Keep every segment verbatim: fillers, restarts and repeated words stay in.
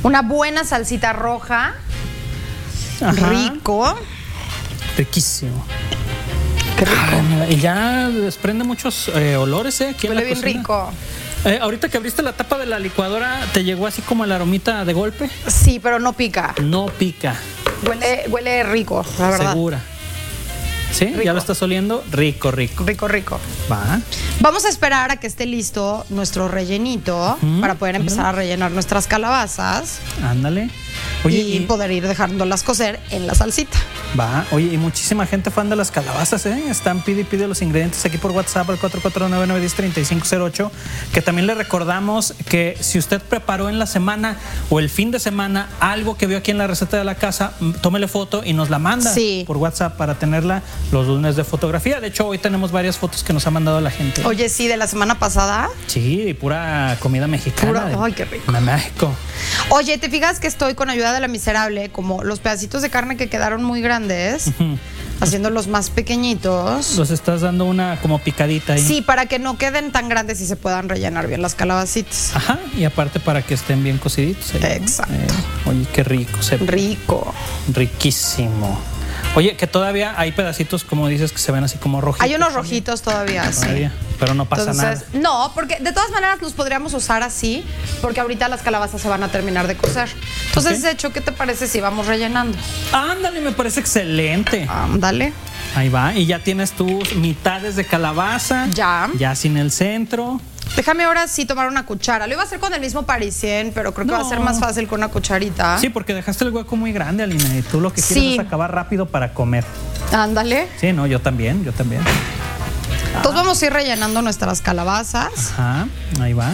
Una buena salsita roja. Ajá. Rico. Riquísimo. Qué rico. Ah, y ya desprende muchos eh, olores, ¿eh? Aquí Huele en la bien cocina. rico. Eh, ahorita que abriste la tapa de la licuadora, ¿te llegó así como el aromita de golpe? Sí, pero no pica. No pica. Huele, huele rico, la verdad. Segura. ¿Sí? Rico. ¿Ya lo estás oliendo? Rico, rico. Rico, rico. Va. Vamos a esperar a que esté listo nuestro rellenito uh-huh. para poder empezar uh-huh. a rellenar nuestras calabazas. Ándale. Oye, y, y poder ir dejándolas cocer en la salsita. Va. Oye, y muchísima gente fan de las calabazas, ¿eh? Están pide y pide los ingredientes aquí por WhatsApp al cuatro cuatro nueve nueve uno cero tres cinco cero ocho. Que también le recordamos que si usted preparó en la semana o el fin de semana algo que vio aquí en la receta de la casa, tómele foto y nos la manda sí. por WhatsApp para tenerla los lunes de fotografía. De hecho, hoy tenemos varias fotos que nos ha mandado la gente. Oye, sí, de la semana pasada. Sí, pura comida mexicana. Pura, de, ay, qué rico. De México. Oye, ¿te fijas que estoy con ayuda de la miserable? Como los pedacitos de carne que quedaron muy grandes, uh-huh. haciéndolos más pequeñitos. Los estás dando una como picadita ahí. Sí, para que no queden tan grandes y se puedan rellenar bien las calabacitas. Ajá, y aparte para que estén bien cociditos. Ahí, exacto. ¿no? Eh, oye, qué rico. Se... Rico. Riquísimo. Oye, que todavía hay pedacitos, como dices, que se ven así como rojitos. Hay unos rojitos todavía, todavía, sí. Pero no pasa Entonces, nada. No, porque de todas maneras los podríamos usar así, porque ahorita las calabazas se van a terminar de cocer. Entonces, okay. de hecho, ¿qué te parece si vamos rellenando? Ándale, me parece excelente. Ándale. Ahí va, y ya tienes tus mitades de calabaza. Ya. Ya sin el centro. Déjame ahora sí tomar una cuchara. Lo iba a hacer con el mismo parisien, pero creo que no. va a ser más fácil con una cucharita. Sí, porque dejaste el hueco muy grande, Alina, y tú lo que quieres sí. es acabar rápido para comer. Ándale. Sí, no, yo también, yo también. Entonces ah. vamos a ir rellenando nuestras calabazas. Ajá, ahí va.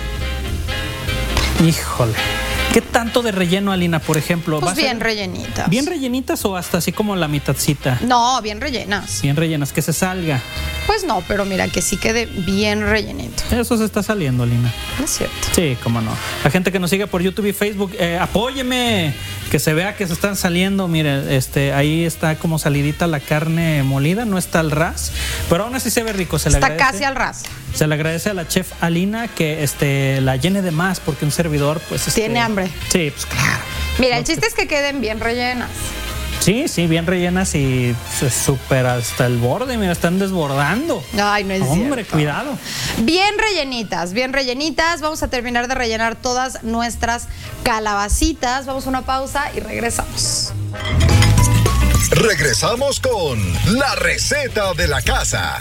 Híjole. ¿Qué tanto de relleno, Alina, por ejemplo? Pues bien rellenitas. ¿Bien rellenitas o hasta así como la mitadcita? No, bien rellenas. Bien rellenas, que se salga. Pues no, pero mira, que sí quede bien rellenito. Eso se está saliendo, Alina. Es cierto. Sí, cómo no. La gente que nos sigue por YouTube y Facebook, eh, apóyeme, que se vea que se están saliendo. Mire, este, ahí está como salidita la carne molida, no está al ras, pero aún así se ve rico. Se le está agradece, casi al ras. Se le agradece a la chef Alina que este, la llene de más, porque un servidor, pues... Este, tiene hambre. Sí, pues claro. Mira, el chiste es que queden bien rellenas. Sí, sí, bien rellenas y súper hasta el borde, mira, están desbordando. Ay, no es Hombre, cierto. cuidado. Bien rellenitas, bien rellenitas. Vamos a terminar de rellenar todas nuestras calabacitas. Vamos a una pausa y regresamos. Regresamos con la receta de la casa.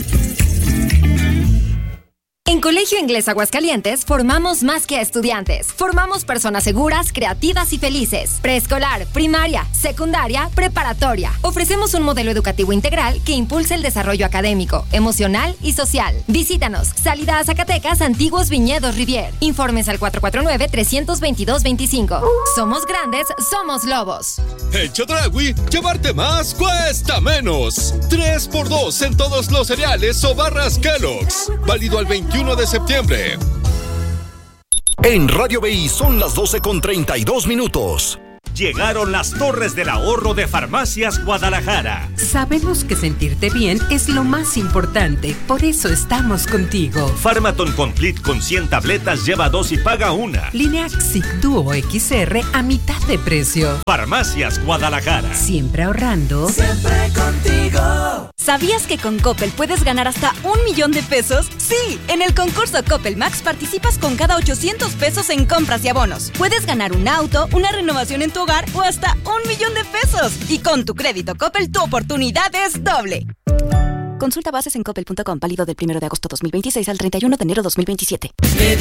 En Colegio Inglés Aguascalientes formamos más que a estudiantes. Formamos personas seguras, creativas y felices. Preescolar, primaria, secundaria, preparatoria. Ofrecemos un modelo educativo integral que impulsa el desarrollo académico, emocional y social. Visítanos. Salida a Zacatecas, Antiguos Viñedos Rivier. Informes al cuatro cuatro nueve, tres dos dos, dos cinco. Somos grandes, somos lobos. En Chedraui, llevarte más cuesta menos. tres por dos en todos los cereales o barras Kellogg's. Válido al veintiuno de septiembre. En Radio B I son las doce con treinta y dos minutos. Llegaron las torres del ahorro de Farmacias Guadalajara. Sabemos que sentirte bien es lo más importante, por eso estamos contigo. Pharmaton Complete con cien tabletas lleva dos y paga una. Lineaxic Duo X R a mitad de precio. Farmacias Guadalajara. Siempre ahorrando. Siempre contigo. ¿Sabías que con Coppel puedes ganar hasta un millón de pesos? Sí, en el concurso Coppel Max participas con cada ochocientos pesos en compras y abonos. Puedes ganar un auto, una renovación en tu hogar o hasta un millón de pesos. Y con tu crédito Coppel, tu oportunidad es doble. Consulta bases en coppel punto com, válido del primero de agosto dos mil veintiséis al treinta y uno de enero dos mil veintisiete.